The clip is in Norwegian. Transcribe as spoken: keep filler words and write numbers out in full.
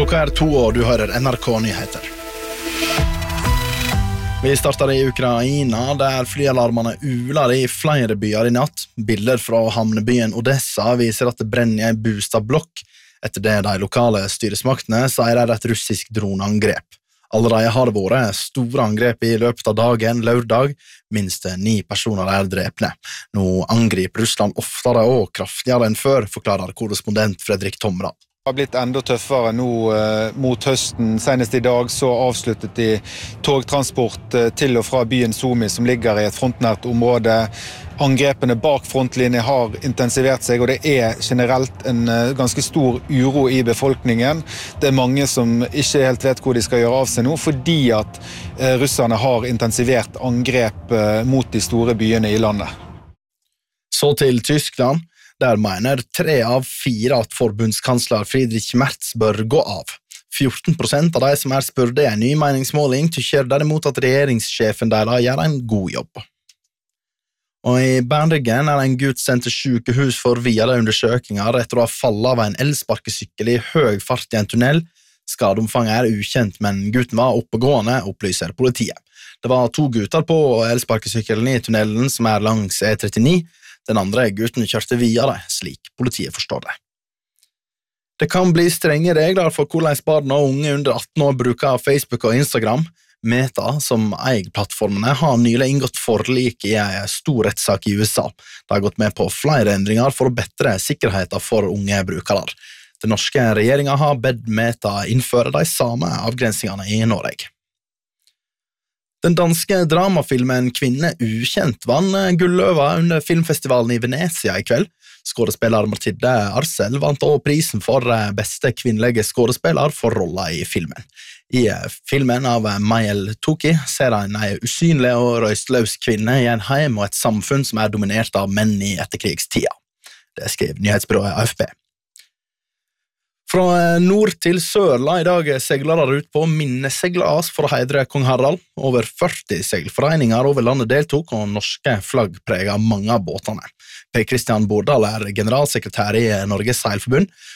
Klokka er to, og du hører N R K Nyheter. Vi starter i Ukraina, der flyalarmene uler i flere byer i natt. Bilder fra havnebyen Odessa viser at det brenner i en boligblokk, etter det de lokale styresmaktene sier er et russisk droneangrep. Allerede har det vært store angrep i løpet av dagen, lørdag. Minst ni personer er drepne. Nå angriper Russland oftere og kraftigere enn før, forklarer korrespondent Fredrik Tomra. Det har blitt enda tøffere nå eh, mot høsten. Senest i dag så avsluttet de togtransport eh, til og fra byen Sumy, som ligger i et frontnært område. Angrepene bak frontlinjen har intensivert seg, og det er generelt en eh, ganske stor uro i befolkningen. Det er mange som ikke helt vet hvor de skal gjøre av seg nå, fordi at eh, russerne har intensivert angrep eh, mot de store byene i landet. Så til Tyskland. Der mener tre av fire at forbundskansler Friedrich Merz bør gå av. fjorten prosent av de som er spurte i en ny meningsmåling tykker derimot at regjeringssjefen deres gjør en god jobb. Og i Bergen er en gutt sendt til sykehus for videre undersøkelser etter å ha fallet av en elsparkesykkel i høy fart i en tunnel. Skadeomfanget er ukjent, men gutten var oppegående, opplyser politiet. Det var to gutter på elsparkesykkelen i tunnelen som er langs E trettini. Den andre gutten kjørte videre, slik politiet forstår det. Det kan bli strenge regler for hvordan barn og unge under atten år bruker Facebook og Instagram. Meta, som eier plattformene, har nylig inngått forlik i en stor rettssak i U S A. De har gått med på flere endringer for å bedre sikkerheten for unge brukere. Den norske regjeringen har bedt Meta innføre de samme avgrensningene i Norge. Den danske dramafilmen Kvinne ukjent vann gulløva under filmfestivalen i Venezia i kveld. Skådespiller Mathilde Arcel vant også prisen for beste kvinnelige skådespiller for rollen i filmen. I filmen av Mayel Touki ser en en usynlig og røystløs kvinne i en heim og et samfunn som er dominert av menn i etterkrigstida. Det skrev nyhetsbyrået A F P. Fra nord til sørla i dag segler det ut på minneseglas for å heidre kong Harald. Over førti seilforeninger over landet deltok, og norske flagg preget mange av båtene. Per Christian Bordal er generalsekretær i Norges Seilforbund,